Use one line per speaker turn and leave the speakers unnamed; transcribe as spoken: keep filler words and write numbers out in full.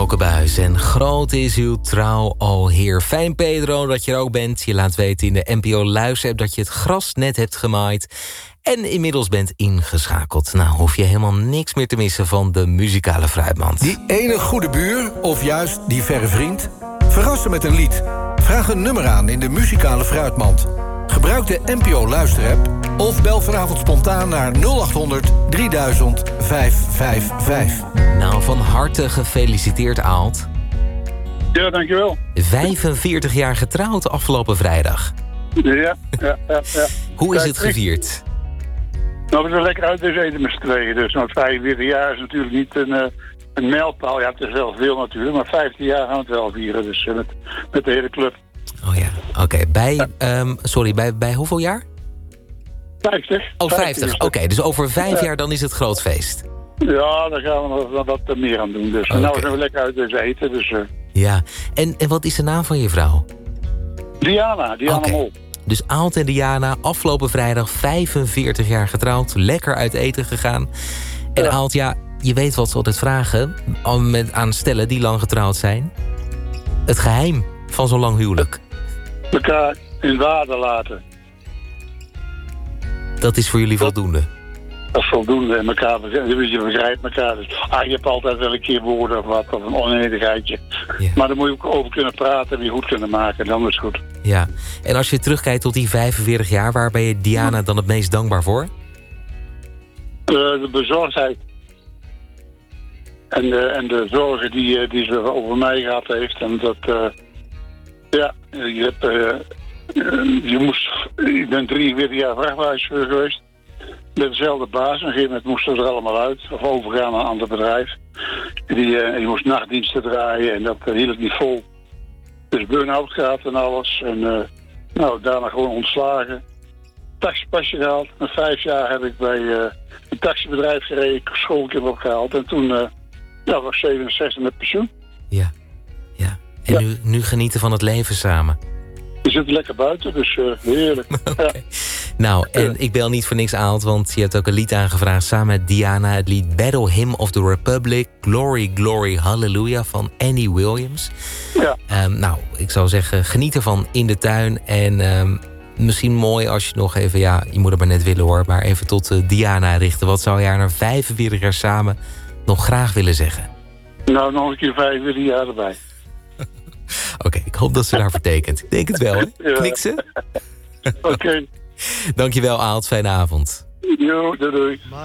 Elke buis en groot is uw trouw, o Heer. Fijn, Pedro, dat je er ook bent. Je laat weten in de N P O Luister-app dat je het gras net hebt gemaaid en inmiddels bent ingeschakeld. Nou, hoef je helemaal niks meer te missen van de muzikale fruitmand.
Die ene goede buur, of juist die verre vriend? Verrassen met een lied. Vraag een nummer aan in de muzikale fruitmand. Gebruik de N P O Luister-app of bel vanavond spontaan naar nul acht honderd drieduizend vijfhonderdvijfenvijftig.
Nou, van harte gefeliciteerd, Aalt.
Ja, dankjewel.
vijfenveertig jaar getrouwd afgelopen vrijdag.
Ja, ja, ja. ja.
Hoe is
Kijk,
het gevierd?
Nou, we zijn lekker uit deze eten met z'n tweeën. Dus nou, vijfenveertig jaar is natuurlijk niet een, uh, een mijlpaal. Ja, het is wel veel natuurlijk, maar vijftien jaar gaan we het wel vieren. Dus uh, met, met de hele club.
Oh ja, oké. Okay. Bij, um, sorry, bij, bij hoeveel jaar?
vijftig.
Oh, vijftig. Oké, okay, dus over vijf
ja.
jaar dan is het groot feest.
Ja, daar gaan we nog wat meer aan doen. Dus okay. Nou zijn we lekker uit deze eten. Dus, uh...
Ja, en, en wat is de naam van je vrouw?
Diana, Diana okay. Mol.
Dus Aalt en Diana, afgelopen vrijdag vijfenveertig jaar getrouwd. Lekker uit eten gegaan. En ja. Aalt, ja, je weet wat ze altijd vragen aan stellen die lang getrouwd zijn. Het geheim van zo'n lang huwelijk.
Elkaar in waarde laten.
Dat is voor jullie voldoende?
Dat is voldoende. En elkaar, je begrijpt elkaar. Dus, ah, je hebt altijd wel een keer woorden of wat, of een oneenigheidje. Ja. Maar dan moet je ook over kunnen praten en weer goed kunnen maken. Dan is het goed.
Ja. En als je terugkijkt tot die vijfenveertig jaar, waar ben je Diana dan het meest dankbaar voor? Uh,
de bezorgdheid. En de, en de zorgen die, die ze over mij gehad heeft. En dat, uh, ja, je hebt, uh, je moest, ik ben drieënveertig jaar vrachtwagenchauffeur geweest. Met dezelfde baas. Op een gegeven moment moesten we er allemaal uit. Of overgaan naar een ander bedrijf. Die, uh, je moest nachtdiensten draaien en dat uh, hield niet vol. Dus burn-out gehad en alles. En uh, nou, daarna gewoon ontslagen. Taxipasje gehaald. Na vijf jaar heb ik bij uh, een taxibedrijf gereden. Schoolkind opgehaald. En toen uh, ja, was ik zevenenzestig met pensioen.
Ja, ja. En ja. Nu, nu genieten van het leven samen.
We zitten lekker buiten, dus uh, heerlijk.
Okay. Ja. Nou, en ik bel niet voor niks Aalt, want je hebt ook een lied aangevraagd samen met Diana. Het lied Battle Hymn of the Republic, Glory, Glory, Hallelujah van Annie Williams.
Ja.
Um, nou, ik zou zeggen, geniet ervan in de tuin. En um, misschien mooi als je nog even, ja, je moet het maar net willen hoor, maar even tot uh, Diana richten. Wat zou je haar na vijfenveertig jaar samen nog graag willen zeggen?
Nou, nog een keer vijfenveertig jaar erbij.
Oké, okay, ik hoop dat ze daarvoor tekent. Ik denk het wel, hè? Ja. Knikt ze?
Oké. Okay.
Dankjewel, Aalt. Fijne avond.
Jo, doei doei.